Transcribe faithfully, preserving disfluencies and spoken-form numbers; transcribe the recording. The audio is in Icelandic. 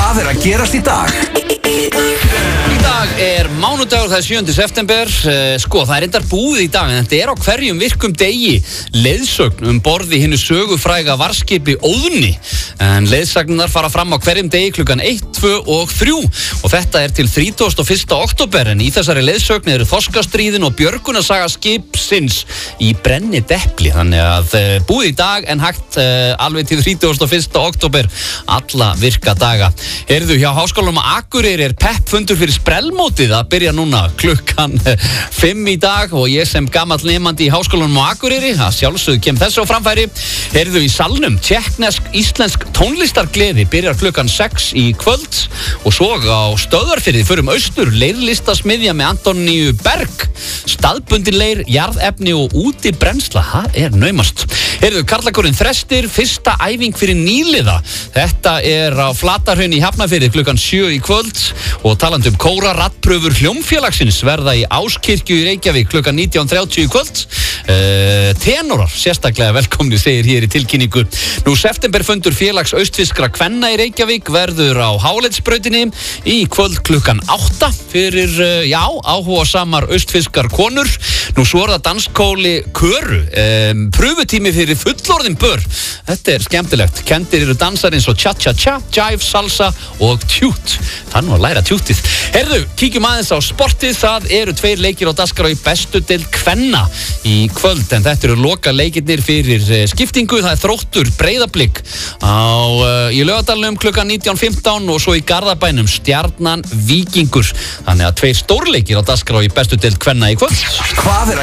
Hvað er að gerast í dag? Í dag er mánudagur, það er sjöunda september. Sko, það er reyndar búið í dag, en þetta er á hverjum virkum degi leiðsögn um borði hinnu sögufræga varðskipi Óðni. En leiðsagnar fara fram á hverjum degi klukkan eitt, tvö og þrjú. Og þetta er til þrítugasta og fyrsta október, en í þessari leiðsögn eru þorskastríðin og björgunarsaga skipsins í brennidepli. Þannig að búið í dag, en hægt uh, alveg til þrítugasta og fyrsta október alla virka daga. Heyrðu, hjá Háskólanum á Akureyri er peppfundur fyrir sprellmótið að byrja núna klukkan fimm í dag og ég sem gamall nemandi í Háskólanum á Akureyri, að sjálfsögðu kem þessu á framfæri. Heyrðu, í salnum tékknesk-íslensk tónlistargleði byrjar klukkan sex í kvöld og svo á Stöðvarfirði förum austur leirlistasmiðja með Antoníu Berg, staðbundin leir, jarðefni og úti brennsla. Það er naumast. Heyrðu, Karlakorinn Þrestir, fyrsta æfing fyrir nýliða. Þetta er á Flatarhrauni í Hafnarfirði klukkan sjö í kvöld og talandi um kóra, raddpröfur hljómfélagsins verða í Áskirkju í Reykjavík klukkan nítján þrjátíu í kvöld. Uh, tenorar, sérstaklega velkomni segir hér í tilkynningu. Nú septemberfundur félags austfiskra kvenna í Reykjavík verður á Háleidsbrautinni í kvöld klukkan átta fyrir, uh, já, áhugasamar austfiskar konur. Nú svo er það danskóli Köru, um, pröfutími fyrir fullorðin bör. Þetta er skemmtilegt. Kendir eru dansar eins og cha-cha-cha, jive, salsa og tjút. Það er nú að læra tjútið. Herðu, kíkjum aðeins á sportið. Það eru tveir leikir á dagskrá í bestu deild kvenna í kvöld, en þetta eru loka leikirnir fyrir skiptingu. Það er Þróttur Breiðablik á, uh, í Laugardalnum klukkan nítján fimmtán og svo í Garðabænum Stjarnan Víkingur. Þannig að tveir stórleikir á dagskrá í bestu deild kvenna í kvöld. Hvað er